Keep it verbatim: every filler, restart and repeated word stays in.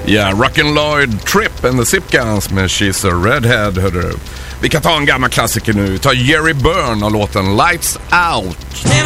Ja, Rockin' Lloyd, Trip and the Zipguns med She's a Redhead, hörde du. Vi kan ta en gammal klassiker nu. Ta Jerry Byrne och låten Lights Out.